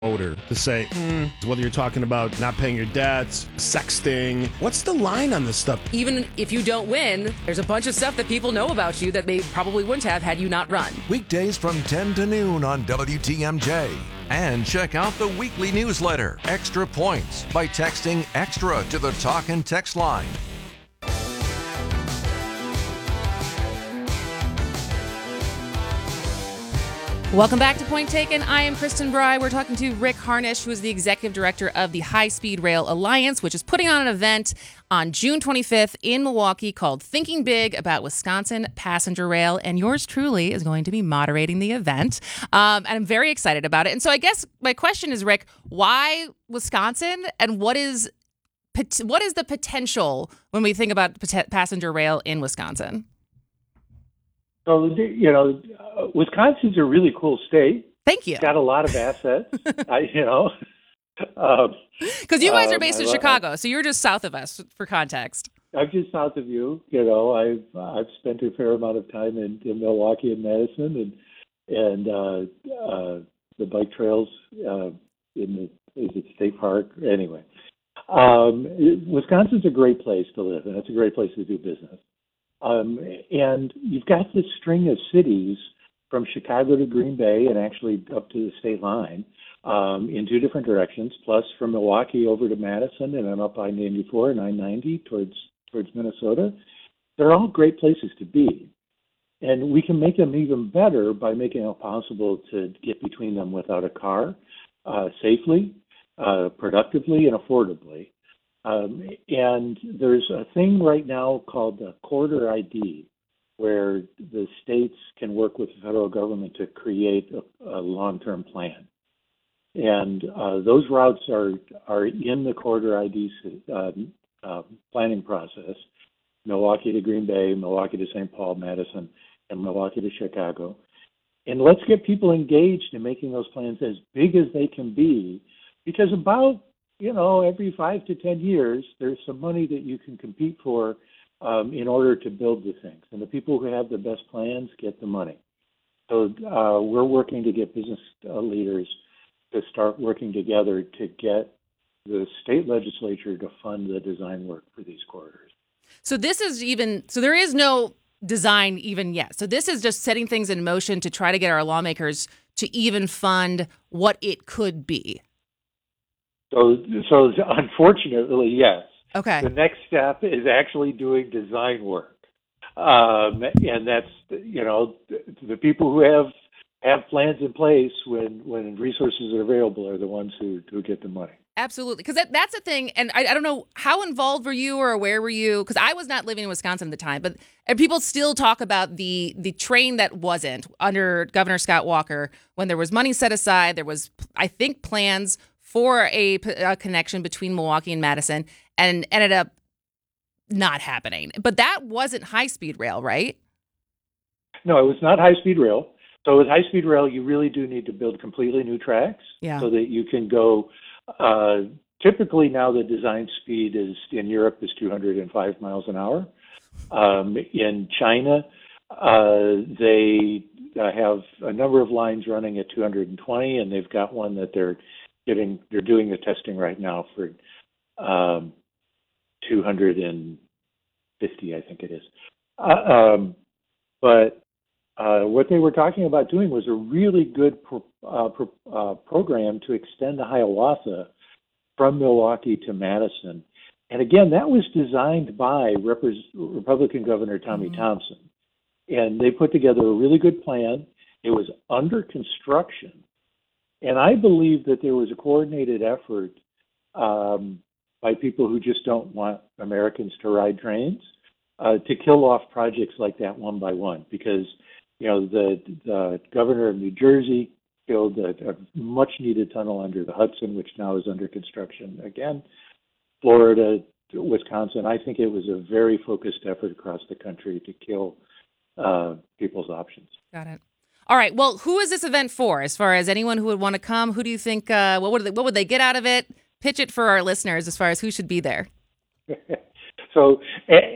voter to say, whether you're talking about not paying your debts, sexting, what's the line on this stuff? Even if you don't win, there's a bunch of stuff that people know about you that they probably wouldn't have had you not run. Weekdays from 10 to noon on WTMJ. And check out the weekly newsletter, Extra Points, by texting EXTRA to the Talk and Text line. Welcome back to Point Taken. I am Kristen Bry. We're talking to Rick Harnish, who is the executive director of the High Speed Rail Alliance, which is putting on an event on June 25th in Milwaukee called Thinking Big about Wisconsin Passenger Rail. And yours truly is going to be moderating the event. And I'm very excited about it. And so I guess my question is, Rick, why Wisconsin, and what is the potential when we think about passenger rail in Wisconsin? So, Wisconsin's a really cool state. Thank you. It's got a lot of assets, Because you guys are based in Chicago, so you're just south of us, for context. I'm just south of you. I've spent a fair amount of time in Milwaukee and Madison, and the bike trails is it State Park? Anyway, Wisconsin's a great place to live, and it's a great place to do business. And you've got this string of cities from Chicago to Green Bay and actually up to the state line in two different directions, plus from Milwaukee over to Madison and then up I-94 and I-90 towards Minnesota. They're all great places to be. And we can make them even better by making it possible to get between them without a car, safely, productively, and affordably. And there's a thing right now called the Corridor ID, where the states can work with the federal government to create a long-term plan. And those routes are in the Corridor ID planning process, Milwaukee to Green Bay, Milwaukee to St. Paul, Madison, and Milwaukee to Chicago. And let's get people engaged in making those plans as big as they can be, because about every 5 to 10 years, there's some money that you can compete for in order to build the things. And the people who have the best plans get the money. So we're working to get business leaders to start working together to get the state legislature to fund the design work for these corridors. So there is no design even yet. So this is just setting things in motion to try to get our lawmakers to even fund what it could be. So unfortunately, yes. Okay. The next step is actually doing design work. And that's, the people who have plans in place when resources are available are the ones who get the money. Absolutely. Because that's the thing. And I don't know, how involved were you or where were you? Because I was not living in Wisconsin at the time, and people still talk about the train that wasn't under Governor Scott Walker. When there was money set aside, there was, I think, plans for a connection between Milwaukee and Madison, and ended up not happening. But that wasn't high-speed rail, right? No, it was not high-speed rail. So with high-speed rail, you really do need to build completely new tracks so that you can go. Typically now the design speed in Europe is 205 miles an hour. In China, they have a number of lines running at 220, and they've got one that they're doing the testing right now for 250, I think it is. But what they were talking about doing was a really good program to extend the Hiawatha from Milwaukee to Madison. And again, that was designed by Republican Governor Tommy Thompson. And they put together a really good plan. It was under construction. And I believe that there was a coordinated effort by people who just don't want Americans to ride trains to kill off projects like that one by one. Because, the governor of New Jersey built a much-needed tunnel under the Hudson, which now is under construction again. Florida, Wisconsin, I think it was a very focused effort across the country to kill people's options. Got it. All right. Well, who is this event for? As far as anyone who would want to come, who do you think, what would they get out of it? Pitch it for our listeners as far as who should be there. So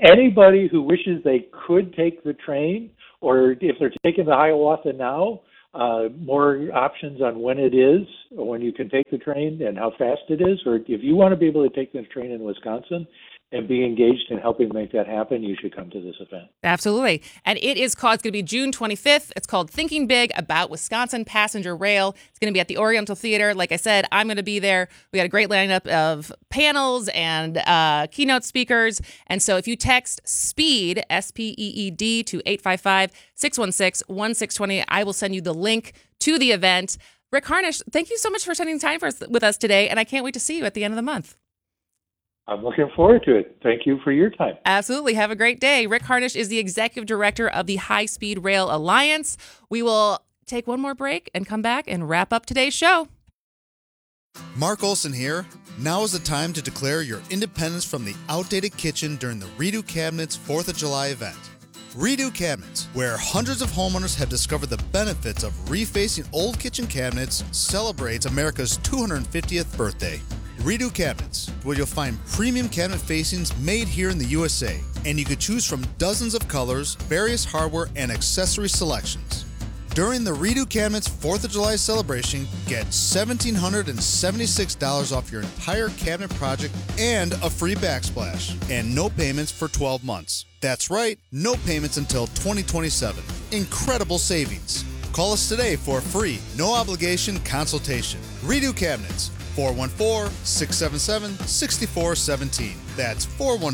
anybody who wishes they could take the train, or if they're taking the Hiawatha now, more options on when it is, or when you can take the train and how fast it is, or if you want to be able to take the train in Wisconsin and be engaged in helping make that happen, you should come to this event. Absolutely. And it's going to be June 25th. It's called Thinking Big About Wisconsin Passenger Rail. It's going to be at the Oriental Theater. Like I said, I'm going to be there. We got a great lineup of panels and keynote speakers. And so if you text SPEED, SPEED, to 855-616-1620, I will send you the link to the event. Rick Harnish, thank you so much for spending time with us today. And I can't wait to see you at the end of the month. I'm looking forward to it. Thank you for your time. Absolutely. Have a great day. Rick Harnish is the executive director of the High Speed Rail Alliance. We will take one more break and come back and wrap up today's show. Mark Olson here. Now is the time to declare your independence from the outdated kitchen during the Redo Cabinets 4th of July event. Redo Cabinets, where hundreds of homeowners have discovered the benefits of refacing old kitchen cabinets, celebrates America's 250th birthday. Redo Cabinets, where you'll find premium cabinet facings made here in the USA, and you could choose from dozens of colors, various hardware, and accessory selections. During the Redo Cabinets 4th of July celebration, get $1,776 off your entire cabinet project and a free backsplash, and no payments for 12 months. That's right, no payments until 2027. Incredible savings. Call us today for a free, no obligation consultation. Redo Cabinets, 414-677-6417. That's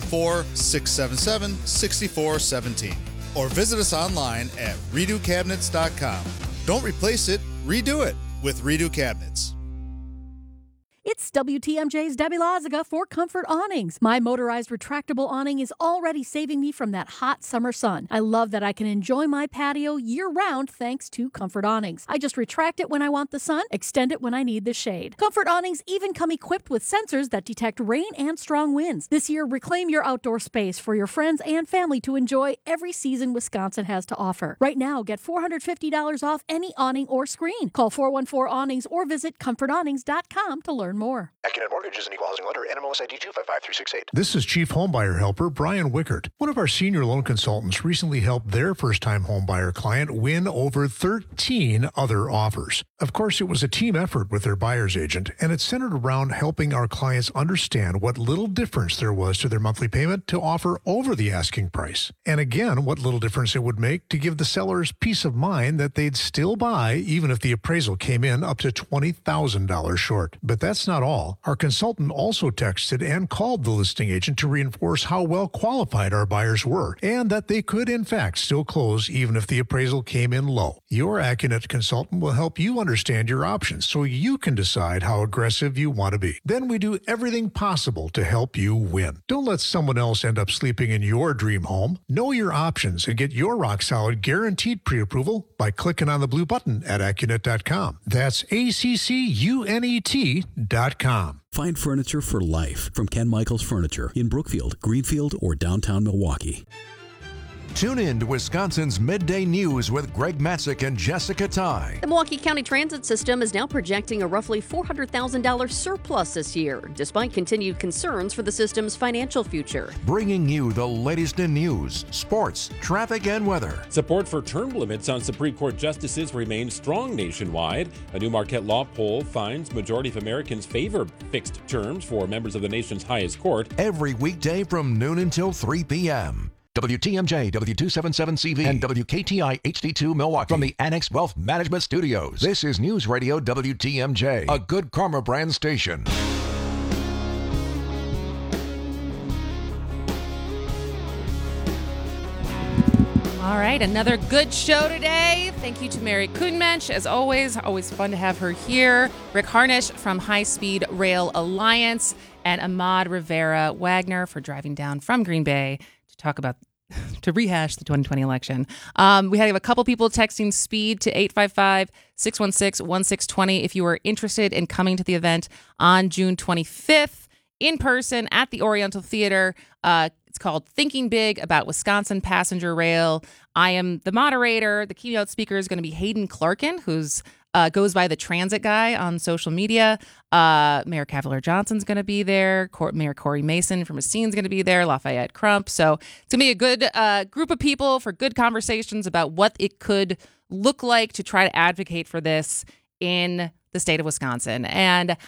414-677-6417. Or visit us online at redocabinets.com. Don't replace it, redo it with Redo Cabinets. It's WTMJ's Debbie Loziga for Comfort Awnings. My motorized retractable awning is already saving me from that hot summer sun. I love that I can enjoy my patio year-round thanks to Comfort Awnings. I just retract it when I want the sun, extend it when I need the shade. Comfort Awnings even come equipped with sensors that detect rain and strong winds. This year, reclaim your outdoor space for your friends and family to enjoy every season Wisconsin has to offer. Right now, get $450 off any awning or screen. Call 414-AWNINGS or visit comfortawnings.com to learn more. AccuNet Mortgage is an equal housing lender. NMLS ID 255368. This is Chief Homebuyer Helper Brian Wickert. One of our senior loan consultants recently helped their first-time homebuyer client win over 13 other offers. Of course, it was a team effort with their buyer's agent, and it centered around helping our clients understand what little difference there was to their monthly payment to offer over the asking price. And again, what little difference it would make to give the sellers peace of mind that they'd still buy even if the appraisal came in up to $20,000 short. But that's not all. Our consultant also texted and called the listing agent to reinforce how well qualified our buyers were and that they could in fact still close even if the appraisal came in low. Your AccuNet consultant will help you understand your options so you can decide how aggressive you want to be. Then we do everything possible to help you win. Don't let someone else end up sleeping in your dream home. Know your options and get your rock-solid guaranteed pre-approval by clicking on the blue button at AccuNet.com. That's ACCUNET.com. Find furniture for life from Ken Michaels Furniture in Brookfield, Greenfield, or downtown Milwaukee. Tune in to Wisconsin's Midday News with Greg Matzik and Jessica Ty. The Milwaukee County Transit System is now projecting a roughly $400,000 surplus this year, despite continued concerns for the system's financial future. Bringing you the latest in news, sports, traffic, and weather. Support for term limits on Supreme Court justices remains strong nationwide. A new Marquette Law poll finds majority of Americans favor fixed terms for members of the nation's highest court. Every weekday from noon until 3 p.m. WTMJ, W277CV, and WKTI HD2 Milwaukee from the Annex Wealth Management Studios. This is News Radio WTMJ, a Good Karma brand station. All right, another good show today. Thank you to Mary Kuhnmensch, as always fun to have her here. Rick Harnish from High Speed Rail Alliance, and Ahmad Rivera Wagner for driving down from Green Bay to rehash the 2020 election. We have a couple people texting SPEED to 855-616-1620 if you are interested in coming to the event on June 25th in person at the Oriental Theater. It's called Thinking Big About Wisconsin Passenger Rail. I am the moderator. The keynote speaker is going to be Hayden Clarkin, who's goes by the Transit Guy on social media. Mayor Cavalier Johnson's going to be there. Mayor Corey Mason from Racine's going to be there. Lafayette Crump. So it's going to be a good group of people for good conversations about what it could look like to try to advocate for this in the state of Wisconsin. And